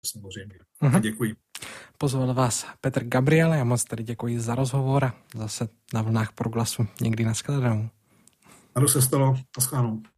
samozřejmě. A děkuji. Pozval vás Petr Gabriel, já moc tady děkuji za rozhovor a zase na vlnách Proglasu někdy nashledanou. Ano, se stalo. Naschledanou.